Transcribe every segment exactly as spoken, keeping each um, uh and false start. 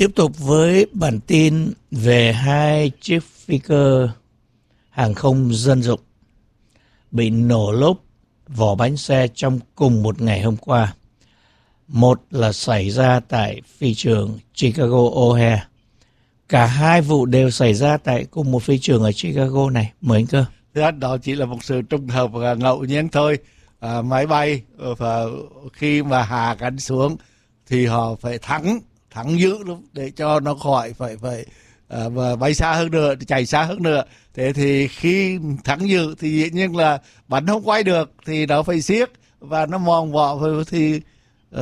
Tiếp tục với bản tin về hai chiếc phi cơ hàng không dân dụng bị nổ lốp vỏ bánh xe trong cùng một ngày hôm qua. Một là xảy ra tại phi trường Chicago O'Hare. Cả hai vụ đều xảy ra tại cùng một phi trường ở Chicago này. Mời anh Cơ. Thưa anh, đó chỉ là một sự trùng hợp và ngẫu nhiên thôi. À, máy bay và khi mà hạ cánh xuống thì họ phải thắng thắng dữ lắm để cho nó khỏi phải phải à, và bay xa hơn nữa, chạy xa hơn nữa. Thế thì khi thắng dữ thì dĩ nhiên là bắn không quay được thì nó phải siết và nó mòn vỏ thì uh,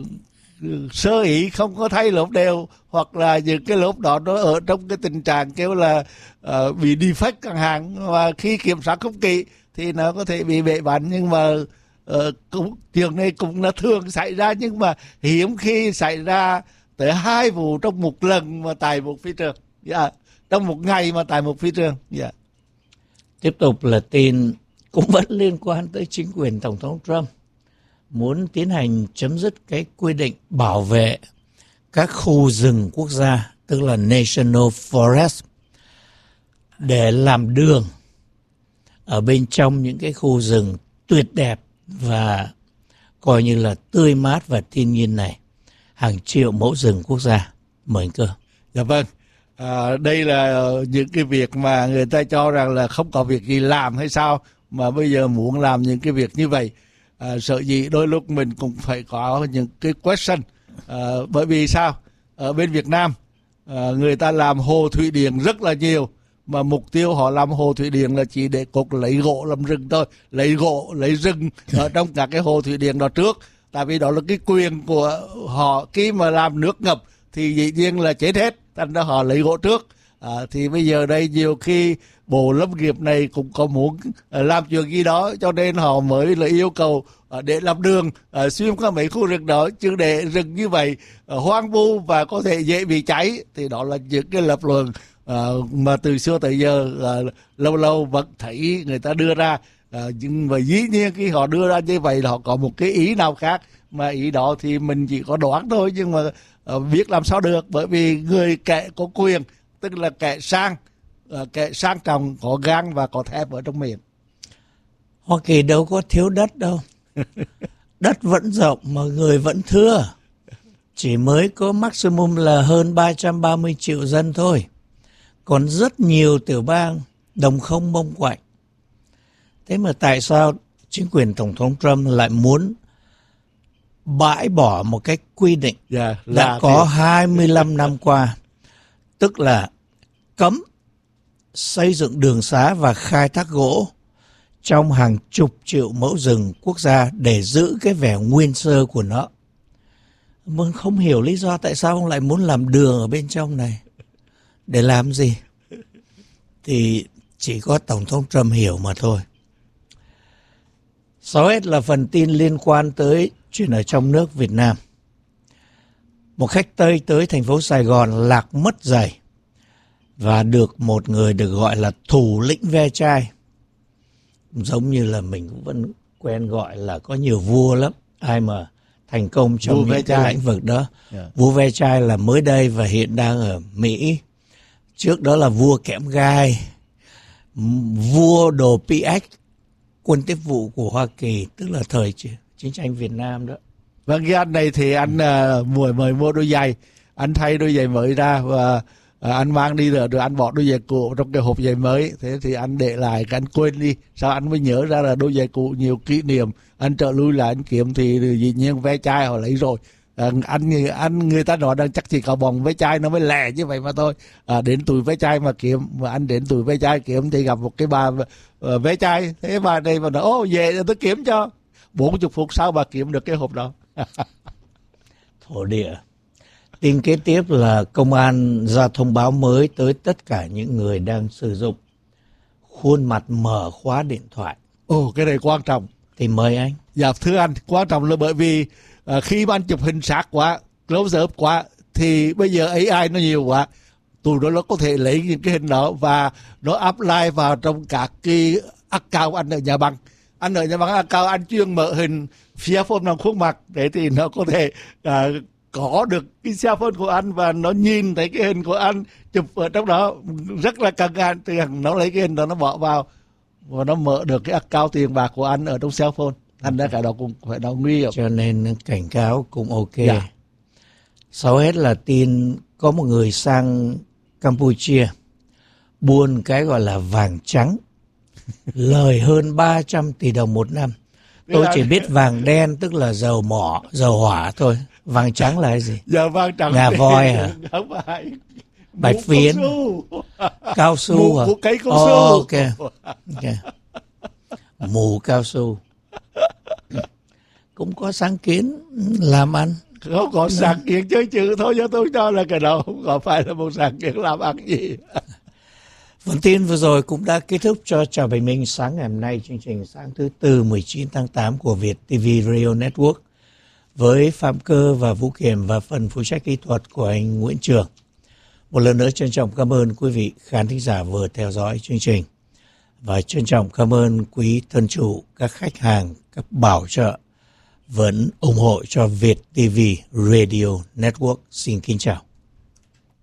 sơ ý không có thay lốp đều, hoặc là những cái lốp đó nó ở trong cái tình trạng kêu là uh, bị defect chẳng hạn, và khi kiểm soát không kỹ thì nó có thể bị bể bánh. Nhưng mà uh, cũng chuyện này cũng là thường xảy ra, nhưng mà hiếm khi xảy ra tới hai vụ trong một lần mà tại một phi trường, yeah. trong một ngày mà tại một phi trường. Yeah. Tiếp tục là tin cũng vẫn liên quan tới chính quyền Tổng thống Trump muốn tiến hành chấm dứt cái quy định bảo vệ các khu rừng quốc gia, tức là National Forest, để làm đường ở bên trong những cái khu rừng tuyệt đẹp và coi như là tươi mát và thiên nhiên này. Hàng triệu mẫu rừng quốc gia. Mời anh Cơ. Dạ vâng. À, đây là những cái việc mà người ta cho rằng là không có việc gì làm hay sao mà bây giờ muốn làm những cái việc như vậy. À, sợ gì đôi lúc mình cũng phải có những cái question. À, bởi vì sao? Ở bên Việt Nam à, người ta làm hồ thủy điện rất là nhiều, mà mục tiêu họ làm hồ thủy điện là chỉ để cục lấy gỗ làm rừng thôi, lấy gỗ lấy rừng ở trong các cái hồ thủy điện đó trước, tại vì đó là cái quyền của họ. Khi mà làm nước ngập thì dĩ nhiên là chết hết, thành ra họ lấy gỗ trước. À, thì bây giờ đây nhiều khi Bộ Lâm nghiệp này cũng có muốn uh, làm chuyện gì đó, cho nên họ mới là yêu cầu uh, để làm đường uh, xuyên qua mấy khu rừng đó, chứ để rừng như vậy uh, hoang vu và có thể dễ bị cháy. Thì đó là những cái lập luận uh, mà từ xưa tới giờ uh, lâu lâu vẫn thấy người ta đưa ra. Uh, nhưng mà dĩ nhiên khi họ đưa ra như vậy là họ có một cái ý nào khác, mà ý đó thì mình chỉ có đoán thôi, nhưng mà uh, biết làm sao được, bởi vì người kẻ có quyền, tức là kẻ sang, uh, kẻ sang trọng, có gan và có thép ở trong miệng. Hoa Kỳ đâu có thiếu đất đâu. Đất vẫn rộng mà người vẫn thưa. Chỉ mới có maximum là hơn ba trăm ba mươi triệu dân thôi. Còn rất nhiều tiểu bang đồng không bông quạnh. Thế mà tại sao chính quyền Tổng thống Trump lại muốn bãi bỏ một cái quy định yeah, đã có thì... hai mươi lăm năm qua, tức là cấm xây dựng đường xá và khai thác gỗ trong hàng chục triệu mẫu rừng quốc gia để giữ cái vẻ nguyên sơ của nó. Mình không hiểu lý do tại sao ông lại muốn làm đường ở bên trong này. Để làm gì? Thì chỉ có Tổng thống Trump hiểu mà thôi. Sau hết là phần tin liên quan tới chuyện ở trong nước Việt Nam. Một khách Tây tới thành phố Sài Gòn lạc mất giày và được một người được gọi là thủ lĩnh ve chai. Giống như là mình cũng vẫn quen gọi là có nhiều vua lắm. Ai mà thành công trong vua những cái lĩnh vực đó. Yeah. Vua ve chai là mới đây và hiện đang ở Mỹ. Trước đó là vua kẽm gai, vua đồ pê ích, quân tiếp vụ của Hoa Kỳ, tức là thời chiến tranh Việt Nam đó. Vâng, cái anh này thì anh uh, mời, mời mua đôi giày, anh thay đôi giày mới ra và uh, anh mang đi rồi, rồi anh bỏ đôi giày cũ trong cái hộp giày mới. Thế thì anh để lại, anh quên đi, sao anh mới nhớ ra là đôi giày cũ nhiều kỷ niệm. Anh trợ lui lại anh kiếm thì dĩ nhiên ve chai họ lấy rồi. À, anh anh người ta nói rằng chắc chỉ có bồng ve chai nó mới lẻ như vậy mà thôi. À, đến tuổi ve chai mà kiếm, mà anh đến tuổi ve chai kiếm thì gặp một cái bà uh, ve chai. Thế bà này mà nói ô về tôi kiếm cho. bốn mươi phút sau bà kiếm được cái hộp đó. Thổ địa. Tin kế tiếp là công an ra thông báo mới tới tất cả những người đang sử dụng khuôn mặt mở khóa điện thoại. Ồ, cái này quan trọng. Thì mời anh. Dạ thưa anh, quan trọng là bởi vì uh, khi mà anh chụp hình sát quá, close up quá, thì bây giờ a i nó nhiều quá. Tụi nó nó có thể lấy những cái hình đó và nó apply vào trong các cái account anh ở nhà băng. Anh ở nhà băng account anh chuyên mở hình phía phone bằng khuôn mặt để thì nó có thể uh, có được cái cell phone của anh và nó nhìn thấy cái hình của anh chụp ở trong đó rất là căng ngàn, thì nó lấy cái hình đó nó bỏ vào và nó mở được cái account tiền bạc của anh ở trong cell phone. Thành ra cái đó cũng phải đó nguy hiểm. Cho nên cảnh cáo cũng ok. Dạ. Sau hết là tin có một người sang Campuchia buôn cái gọi là vàng trắng, lời hơn ba trăm tỷ đồng một năm. Tôi chỉ biết vàng đen tức là dầu mỏ, dầu hỏa thôi. Vàng trắng là cái gì? Giờ vàng trắng Ngà voi hả? Không phải. Bạch Mũ phiến, cao su, cao su mũ hả? của cây cao Oh, su. ok, ok. Mù cao su. Cũng có sáng kiến làm ăn. Không có sáng kiến chơi chữ thôi, cho tôi cho là cái đó không có phải là một sáng kiến làm ăn gì. Phần tin vừa rồi cũng đã kết thúc cho Chào Bình Minh sáng ngày hôm nay, chương trình sáng thứ Tư mười chín tháng tám của Việt ti vi Radio Network với Phạm Cơ và Vũ Kiểm và phần phụ trách kỹ thuật của anh Nguyễn Trường. Một lần nữa trân trọng cảm ơn quý vị khán thính giả vừa theo dõi chương trình và trân trọng cảm ơn quý thân chủ, các khách hàng, các bảo trợ vẫn ủng hộ cho Việt ti vi Radio Network. Xin kính chào.